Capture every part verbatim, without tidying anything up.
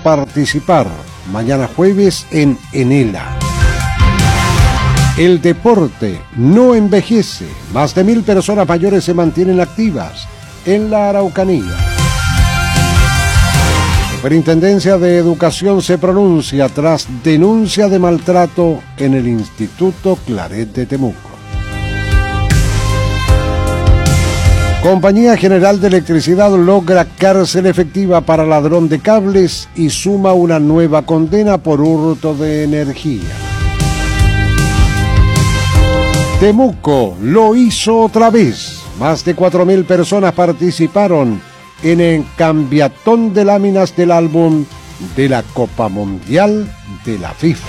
participar mañana jueves en Enela. El deporte no envejece. Más de mil personas mayores se mantienen activas en la Araucanía. La Superintendencia de Educación se pronuncia tras denuncia de maltrato en el Instituto Claret de Temuco. Compañía General de Electricidad logra cárcel efectiva para ladrón de cables y suma una nueva condena por hurto de energía. Temuco lo hizo otra vez. Más de cuatro mil personas participaron en el cambiatón de láminas del álbum de la Copa Mundial de la FIFA.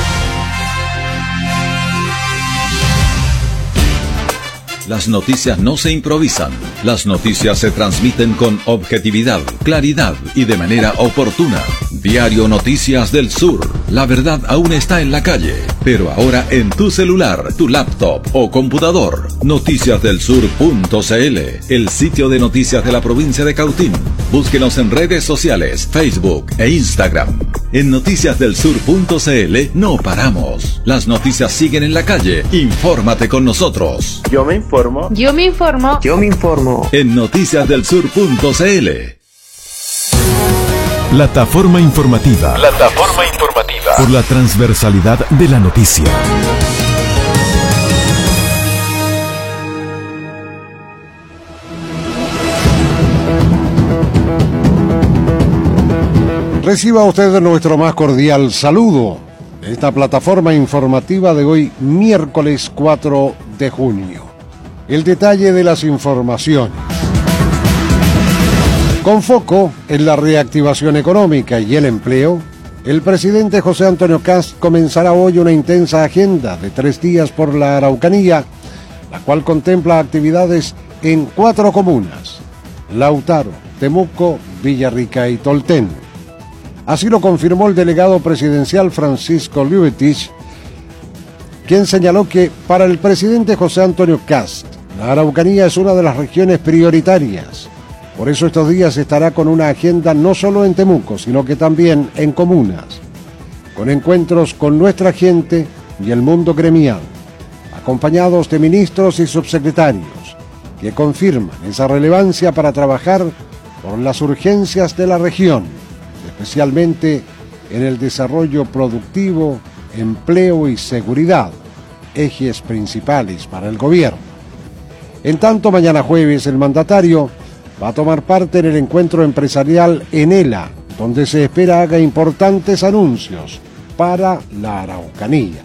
Las noticias no se improvisan. Las noticias se transmiten con objetividad, claridad y de manera oportuna. Diario Noticias del Sur. La verdad aún está en la calle, pero ahora en tu celular, tu laptop o computador. noticias del sur punto c l, el sitio de noticias de la provincia de Cautín. Búsquenos en redes sociales, Facebook e Instagram. En noticias del sur punto c l no paramos. Las noticias siguen en la calle. Infórmate con nosotros. Yo me informo. Yo me informo. Yo me informo. En noticias del sur punto c l. Plataforma informativa. Plataforma informativa. Por la transversalidad de la noticia. Reciba usted nuestro más cordial saludo. Esta plataforma informativa de hoy, miércoles cuatro de junio. El detalle de las informaciones. Con foco en la reactivación económica y el empleo, el presidente José Antonio Kast comenzará hoy una intensa agenda de tres días por la Araucanía, la cual contempla actividades en cuatro comunas: Lautaro, Temuco, Villarrica y Tolten. Así lo confirmó el delegado presidencial Francisco Liubetich, quien señaló que para el presidente José Antonio Kast, la Araucanía es una de las regiones prioritarias. Por eso estos días estará con una agenda no solo en Temuco, sino que también en comunas, con encuentros con nuestra gente y el mundo gremial, acompañados de ministros y subsecretarios, que confirman esa relevancia para trabajar por las urgencias de la región, especialmente en el desarrollo productivo, empleo y seguridad, ejes principales para el gobierno. En tanto, mañana jueves el mandatario va a tomar parte en el encuentro empresarial Enela, donde se espera haga importantes anuncios para la Araucanía.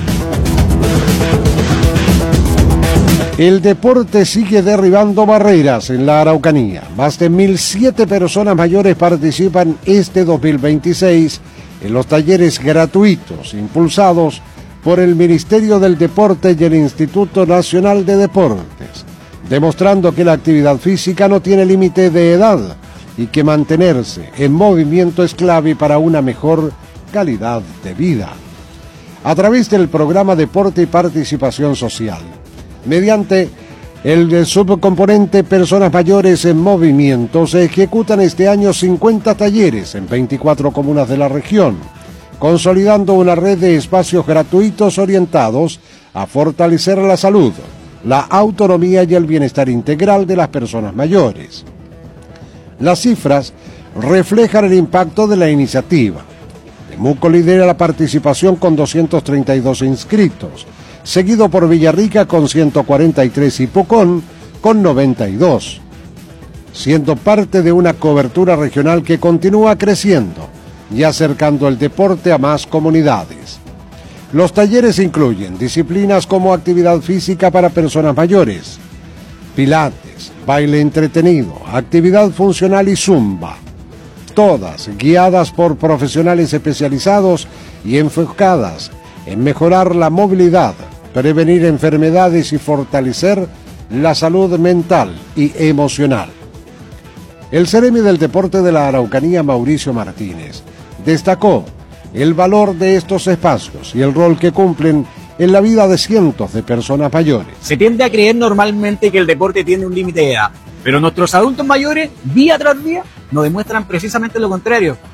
El deporte sigue derribando barreras en la Araucanía. Más de mil siete personas mayores participan este dos mil veintiséis en los talleres gratuitos impulsados por el Ministerio del Deporte y el Instituto Nacional de Deportes, demostrando que la actividad física no tiene límite de edad y que mantenerse en movimiento es clave para una mejor calidad de vida. A través del programa Deporte y Participación Social, mediante el subcomponente Personas Mayores en Movimiento, se ejecutan este año cincuenta talleres en veinticuatro comunas de la región, consolidando una red de espacios gratuitos orientados a fortalecer la salud, la autonomía y el bienestar integral de las personas mayores. Las cifras reflejan el impacto de la iniciativa. Temuco lidera la participación con doscientos treinta y dos inscritos, seguido por Villarrica con ciento cuarenta y tres y Pucón con noventa y dos, siendo parte de una cobertura regional que continúa creciendo y acercando el deporte a más comunidades. Los talleres incluyen disciplinas como actividad física para personas mayores, pilates, baile entretenido, actividad funcional y zumba, todas guiadas por profesionales especializados y enfocadas en mejorar la movilidad, prevenir enfermedades y fortalecer la salud mental y emocional. El Ceremi del Deporte de la Araucanía, Mauricio Martínez, destacó el valor de estos espacios y el rol que cumplen en la vida de cientos de personas mayores. Se tiende a creer normalmente que el deporte tiene un límite de edad, pero nuestros adultos mayores, día tras día, nos demuestran precisamente lo contrario.